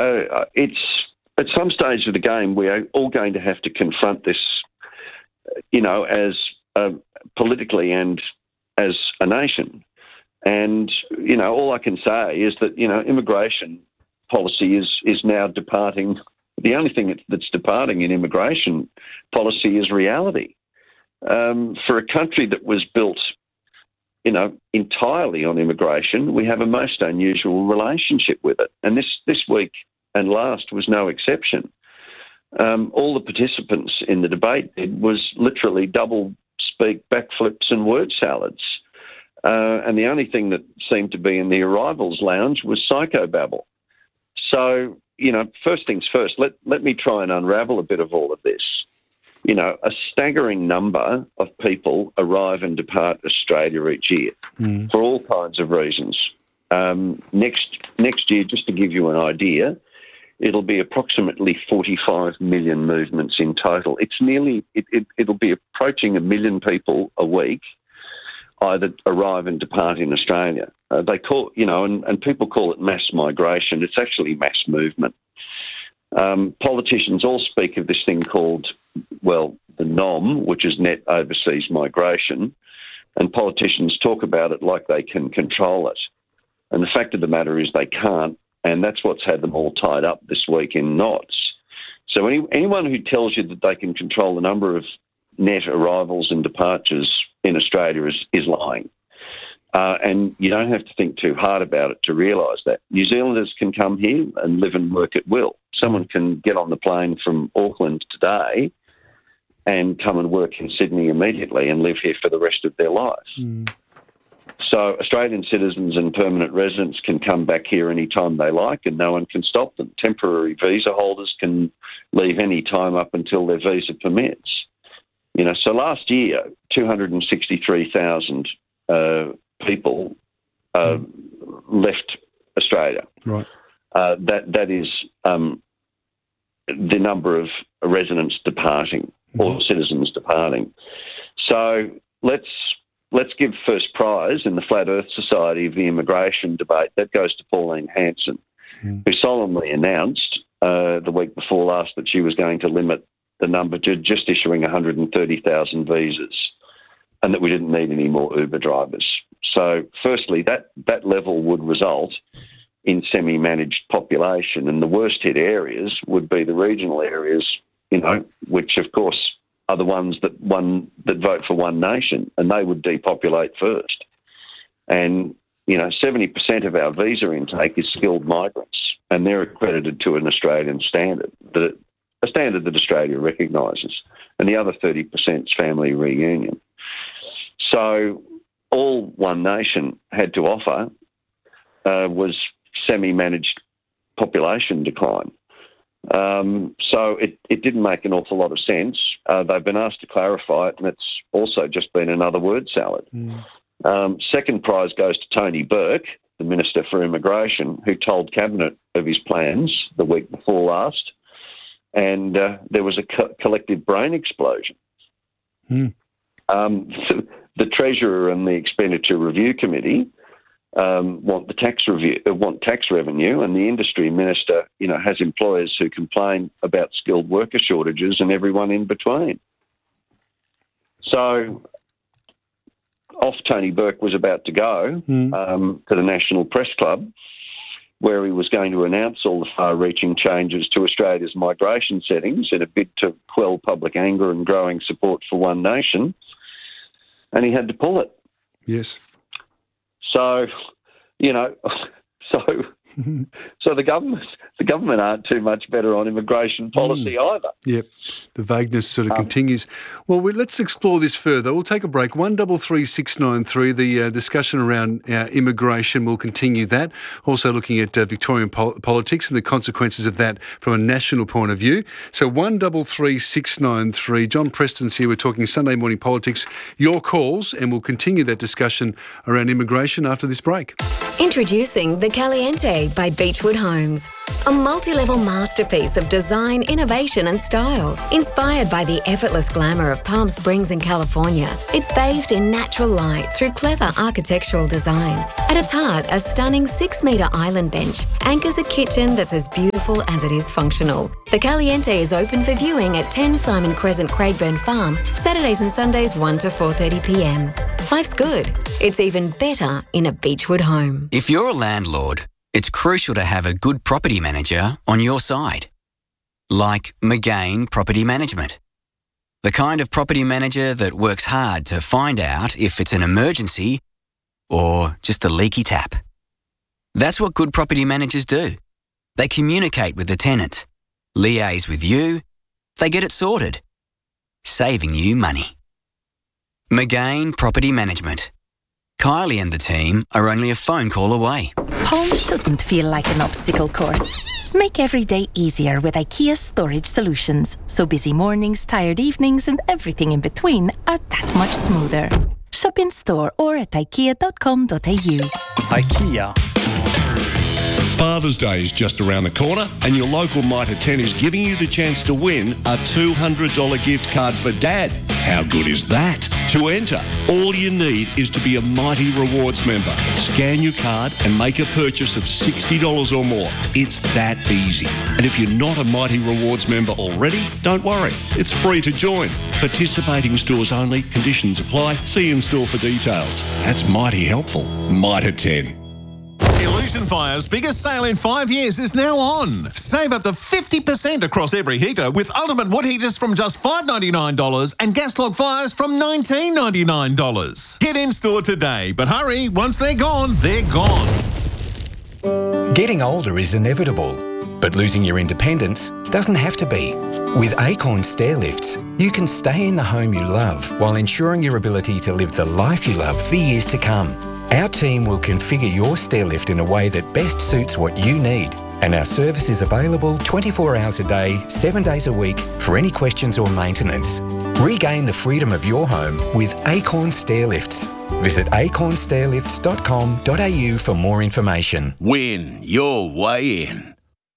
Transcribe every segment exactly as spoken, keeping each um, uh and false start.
uh, it's at some stage of the game we are all going to have to confront this, you know, as uh, politically and as a nation. And, you know, all I can say is that, you know, immigration policy is is now departing. The only thing that's departing in immigration policy is reality. Um, for a country that was built, you know, entirely on immigration, we have a most unusual relationship with it. And this, this week and last was no exception. Um, all the participants in the debate did was literally double speak, backflips and word salads. Uh, and the only thing that seemed to be in the arrivals lounge was psychobabble. So, you know, first things first, let, let me try and unravel a bit of all of this. You know, a staggering number of people arrive and depart Australia each year mm. for all kinds of reasons. Um, next next year, just to give you an idea, it'll be approximately forty-five million movements in total. It's nearly, it, it, it'll be approaching a million people a week either arrive and depart in Australia. Uh, they call, you know, and, and people call it mass migration. It's actually mass movement. Um, politicians all speak of this thing called, well, the N O M, which is net overseas migration, and politicians talk about it like they can control it. And the fact of the matter is they can't, and that's what's had them all tied up this week in knots. So any, anyone who tells you that they can control the number of net arrivals and departures in Australia is, is lying. Uh, and you don't have to think too hard about it to realise that. New Zealanders can come here and live and work at will. Someone can get on the plane from Auckland today and come and work in Sydney immediately and live here for the rest of their life. Mm. So Australian citizens and permanent residents can come back here any time they like and no one can stop them. Temporary visa holders can leave any time up until their visa permits. You know, so last year, two hundred sixty-three thousand uh, people uh, mm. left Australia. Right. Uh, that that is um, the number of residents departing mm. or citizens departing. So let's let's give first prize in the Flat Earth Society of the immigration debate. That goes to Pauline Hanson, mm. who solemnly announced uh, the week before last that she was going to limit the number to just issuing one hundred thirty thousand visas and that we didn't need any more Uber drivers. So firstly, that, that level would result in semi-managed population, and the worst hit areas would be the regional areas, you know, which of course are the ones that one that vote for One Nation, and they would depopulate first. And, you know, seventy percent of our visa intake is skilled migrants, and they're accredited to an Australian standard, that a standard that Australia recognises, and the other thirty percent is family reunion. So all One Nation had to offer uh, was semi-managed population decline. Um, so it, it didn't make an awful lot of sense. Uh, they've been asked to clarify it, and it's also just been another word salad. Mm. Um, second prize goes to Tony Burke, the Minister for Immigration, who told Cabinet of his plans the week before last, and uh, there was a co- collective brain explosion. Mm. Um, so the Treasurer and the Expenditure Review Committee um, want the tax review, uh, want tax revenue, and the Industry Minister, you know, has employers who complain about skilled worker shortages and everyone in between. So off Tony Burke was about to go mm. um, to the National Press Club, where he was going to announce all the far-reaching changes to Australia's migration settings in a bid to quell public anger and growing support for One Nation, and he had to pull it. Yes. So, you know, so so the government the government aren't too much better on immigration policy mm. either. Yep, the vagueness sort of um, continues. Well, we, let's explore this further. We'll take a break. One double three six nine three. The uh, discussion around uh, immigration. We'll continue that. Also looking at uh, Victorian pol- politics and the consequences of that from a national point of view. So one double three six nine three. John Preston's here. We're talking Sunday morning politics. Your calls, and we'll continue that discussion around immigration after this break. Introducing the Caliente by Beechwood Homes. A multi-level masterpiece of design, innovation and style. Inspired by the effortless glamour of Palm Springs in California, it's bathed in natural light through clever architectural design. At its heart, a stunning six-metre island bench anchors a kitchen that's as beautiful beautiful as it is functional. The Caliente is open for viewing at ten Simon Crescent, Craigburn Farm, Saturdays and Sundays one to four thirty p m. Life's good. It's even better in a Beechwood home. If you're a landlord, it's crucial to have a good property manager on your side. Like McGain Property Management. The kind of property manager that works hard to find out if it's an emergency or just a leaky tap. That's what good property managers do. They communicate with the tenant, liaise with you, they get it sorted, saving you money. McGain Property Management. Kylie and the team are only a phone call away. Home shouldn't feel like an obstacle course. Make every day easier with IKEA storage solutions, so busy mornings, tired evenings and everything in between are that much smoother. Shop in store or at ikea dot com dot a u. IKEA. Father's Day is just around the corner and your local Mitre ten is giving you the chance to win a two hundred dollars gift card for Dad. How good is that? To enter, all you need is to be a Mighty Rewards member. Scan your card and make a purchase of sixty dollars or more. It's that easy. And if you're not a Mighty Rewards member already, don't worry. It's free to join. Participating stores only. Conditions apply. See in store for details. That's mighty helpful. Mitre ten. Illusion Fire's biggest sale in five years is now on. Save up to fifty percent across every heater with Ultimate Wood Heaters from just five dollars ninety-nine dollars and Gas Log Fires from nineteen dollars ninety-nine. Get in store today, but hurry, once they're gone, they're gone. Getting older is inevitable, but losing your independence doesn't have to be. With Acorn Stair Lifts, you can stay in the home you love while ensuring your ability to live the life you love for years to come. Our team will configure your stair lift in a way that best suits what you need, and our service is available twenty-four hours a day, seven days a week for any questions or maintenance. Regain the freedom of your home with Acorn Stair Lifts. Visit acorn stair lifts dot com dot a u for more information. Win your way in.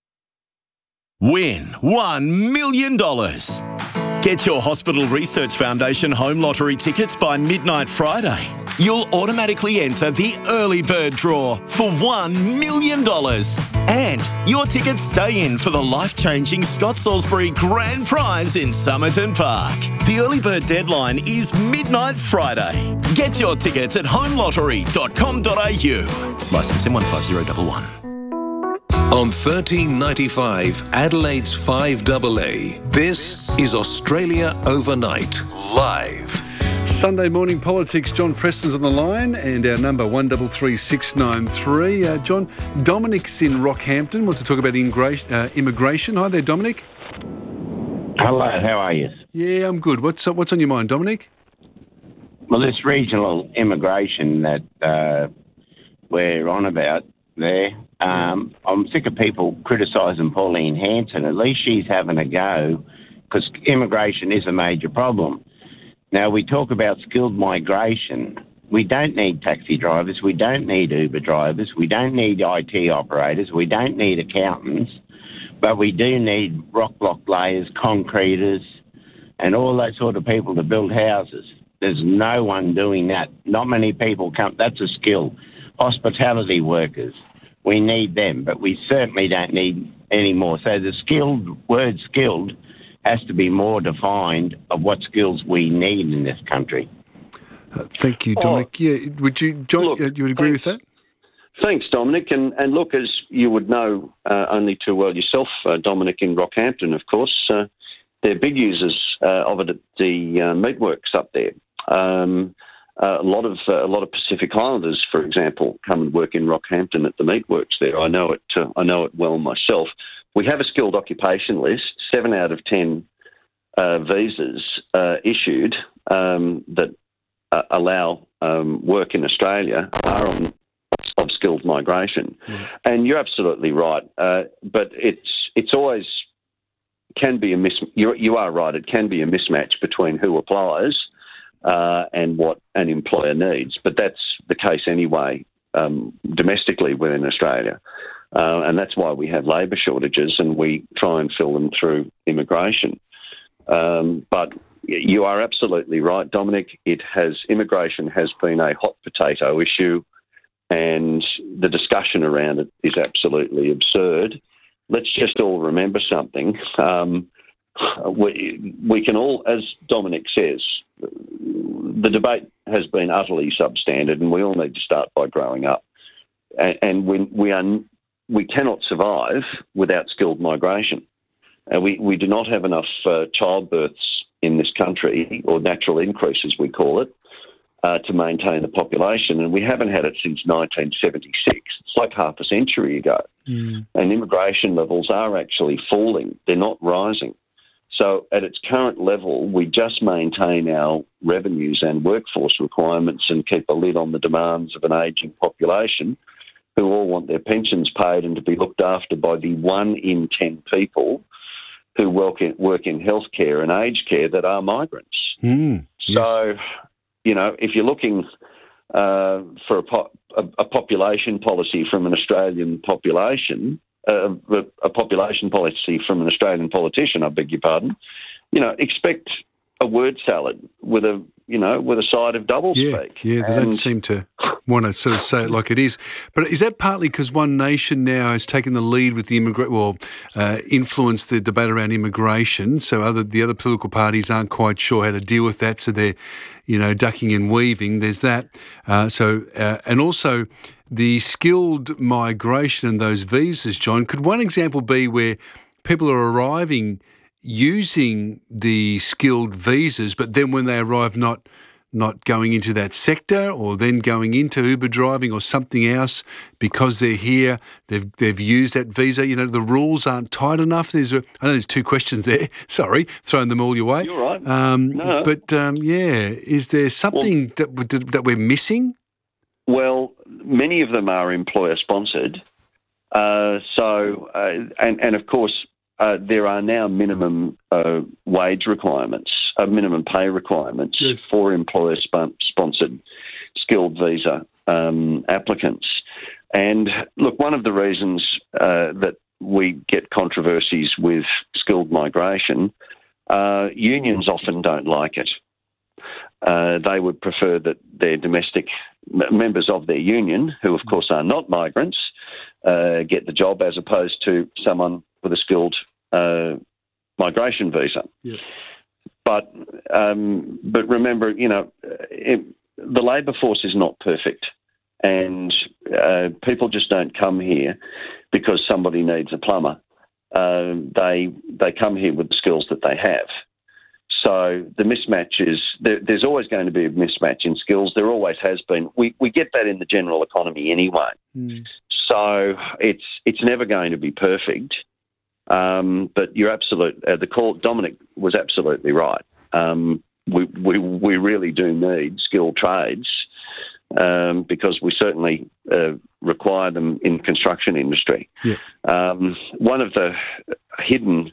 Win one million dollars. Get your Hospital Research Foundation home lottery tickets by midnight Friday. You'll automatically enter the early bird draw for one million dollars. And your tickets stay in for the life-changing Scott Salisbury Grand Prize in Somerton Park. The early bird deadline is midnight Friday. Get your tickets at home lottery dot com dot a u. Licence M one five zero one one. On thirteen ninety-five, Adelaide's five A A, this is Australia Overnight, live. Sunday morning politics. John Preston's on the line, and our number one double three six nine three. Uh, John, Dominic's in Rockhampton. Wants to talk about ingra- uh, immigration. Hi there, Dominic. Hello, how are you? Yeah, I'm good. What's uh, what's on your mind, Dominic? Well, this regional immigration that uh, we're on about there, um, I'm sick of people criticising Pauline Hanson. At least she's having a go, because immigration is a major problem. Now, we talk about skilled migration. We don't need taxi drivers. We don't need Uber drivers. We don't need I T operators. We don't need accountants. But we do need rock block layers, concreters, and all that sort of people to build houses. There's no one doing that. Not many people come. That's a skill. Hospitality workers. We need them, but we certainly don't need any more. So the skilled, word skilled, has to be more defined of what skills we need in this country. Uh, thank you, Dominic. Oh, yeah, would you, John? Look, uh, you would agree thanks, with that? Thanks, Dominic. And and look, as you would know uh, only too well yourself, uh, Dominic, in Rockhampton, of course, uh, they're big users uh, of it at the uh, meatworks up there. Um, uh, a lot of uh, a lot of Pacific Islanders, for example, come and work in Rockhampton at the meatworks there. I know it. Uh, I know it well myself. We have a skilled occupation list. Seven out of ten uh, visas uh, issued um, that uh, allow um, work in Australia are on of skilled migration. Mm. And you're absolutely right. Uh, but it's it's always can be a mis. You you are right. It can be a mismatch between who applies uh, and what an employer needs. But that's the case anyway, um, domestically within Australia. Uh, and that's why we have labour shortages and we try and fill them through immigration. Um, but you are absolutely right, Dominic. It has immigration has been a hot potato issue, and the discussion around it is absolutely absurd. let's just all remember something. Um, we, we can all, as Dominic says, the debate has been utterly substandard, and we all need to start by growing up. And, and we, we, are, we cannot survive without skilled migration. Uh, we, we do not have enough uh, childbirths in this country, or natural increase as we call it, uh, to maintain the population, and we haven't had it since nineteen seventy-six. It's like half a century ago. Mm. And immigration levels are actually falling. They're not rising. So at its current level, we just maintain our revenues and workforce requirements and keep a lid on the demands of an ageing population who all want their pensions paid and to be looked after by the one in ten people who work in, work in healthcare and aged care that are migrants. Mm, yes. So, you know, if you're looking uh, for a, po- a, a population policy from an Australian population, uh, a population policy from an Australian politician, I beg your pardon, you know, expect a word salad with a, you know, with a side of double yeah, speak. Yeah, they and, don't seem to want to sort of say it like it is. But is that partly because One Nation now has taken the lead with the immigrant, well, uh, influenced the debate around immigration, so other the other political parties aren't quite sure how to deal with that, so they're, you know, ducking and weaving. There's that. Uh, so, uh, and also the skilled migration and those visas, John, could one example be where people are arriving using the skilled visas, but then when they arrive not not going into that sector, or then going into Uber driving or something else because they're here, they've they've used that visa. You know, the rules aren't tight enough. There's a, I know there's two questions there. Sorry, throwing them all your way. You're right. Um, no. But um, yeah, is there something well, that that we're missing? Well, many of them are employer sponsored. Uh, so, uh, and and of course. Uh, there are now minimum uh, wage requirements, uh, minimum pay requirements yes. for employer-sponsored skilled visa um, applicants. And look, one of the reasons uh, that we get controversies with skilled migration, uh, unions often don't like it. Uh, they would prefer that their domestic members of their union, who of course are not migrants, uh, get the job as opposed to someone with a skilled uh, migration visa. Yeah. But um, but remember, you know, it, the labour force is not perfect, and uh, people just don't come here because somebody needs a plumber. Uh, they they come here with the skills that they have. So the mismatch is there, there's always going to be a mismatch in skills. There always has been. We we get that in the general economy anyway. Mm. So it's it's never going to be perfect. Um, but you're absolute. Uh, the call Dominic was absolutely right. Um, we we we really do need skilled trades um, because we certainly uh, require them in construction industry. Yeah. Um, one of the hidden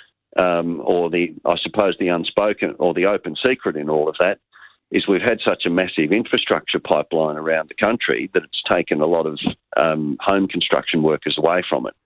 um, or the I suppose the unspoken or the open secret in all of that is we've had such a massive infrastructure pipeline around the country that it's taken a lot of um, home construction workers away from it.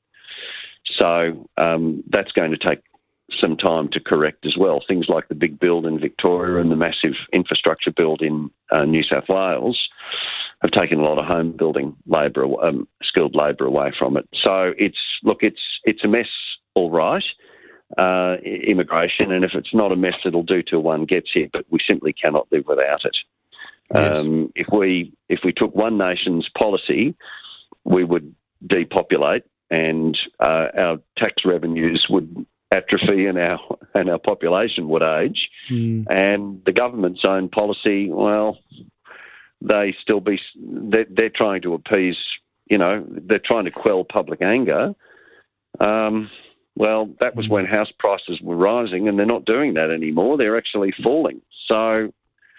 So um, that's going to take some time to correct as well. Things like the big build in Victoria and the massive infrastructure build in uh, New South Wales have taken a lot of home building labour, um, skilled labour away from it. So it's look, it's it's a mess, all right. Uh, immigration, and if it's not a mess, it'll do till one gets here. But we simply cannot live without it. Yes. Um, if we if we took One Nation's policy, we would depopulate, and uh, our tax revenues would atrophy, and our and our population would age. Mm. And the government's own policy, well, they still be they're, they're trying to appease, you know, they're trying to quell public anger. Um, Well, that was when house prices were rising, and they're not doing that anymore. They're actually falling. So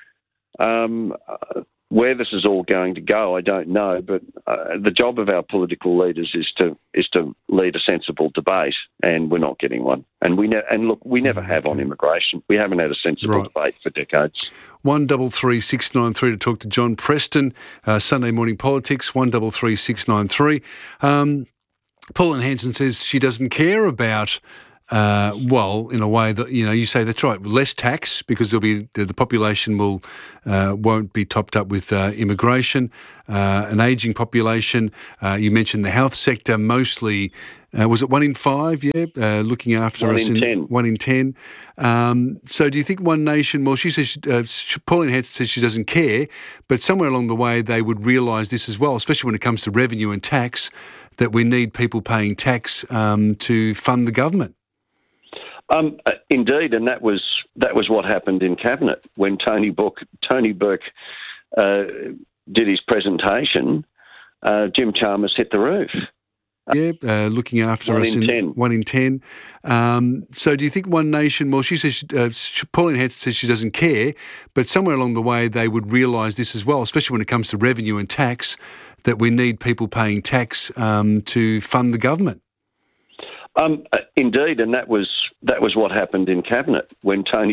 um, uh, where this is all going to go, I don't know. But uh, the job of our political leaders is to is to lead a sensible debate, and we're not getting one. And we ne- and look, we never have on immigration. We haven't had a sensible Right. debate for decades. One double three six nine three to talk to John Preston, uh, Sunday Morning Politics. One double three six nine three. Um, Pauline Hanson says she doesn't care about Uh, well, in a way that, you know, you say that's right, less tax because there'll be the, the population will uh, won't be topped up with uh, immigration, uh, an ageing population. Uh, you mentioned the health sector, mostly. Uh, was it one in five? Yeah, uh, looking after one us in, in ten. one in ten. Um, so, do you think One Nation? Well, she says she, uh, Pauline Hanson says she doesn't care, but somewhere along the way they would realise this as well, especially when it comes to revenue and tax, that we need people paying tax um, to fund the government. Um, uh, indeed, and that was that was what happened in cabinet when Tony Burke Tony Burke uh, did his presentation. Uh, Jim Chalmers hit the roof. Yeah, uh, looking after one us in, in ten. one in ten. Um, so, do you think One Nation? Well, she says uh, Pauline Hanson says she doesn't care, but somewhere along the way they would realise this as well, especially when it comes to revenue and tax, that we need people paying tax um, to fund the government. Um, uh, indeed, and that was that was what happened in cabinet when Tony